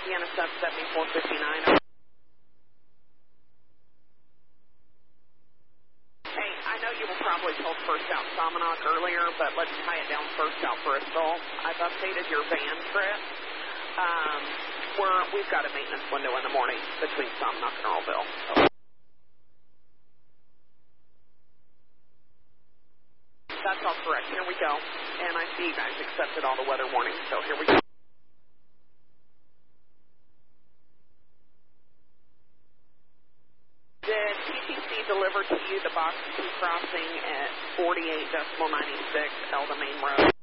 Sienna sub 7459. Hey, I know you were probably told first out Salmonok earlier, but let's tie it down first out Bristol. I've updated your van trip. We've got a maintenance window in the morning between Salmonok and Earlville. So. That's all correct. Here we go. And I see you guys accepted all the weather warnings, so here we go. Did PTC deliver to you the box 2 crossing at 48.96 Elda Main Road?